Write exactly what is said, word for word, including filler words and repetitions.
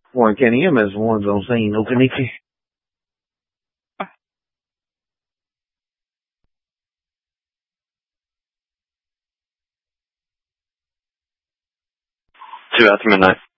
Warren County E M S one's on scene. Okaniki. Two after midnight.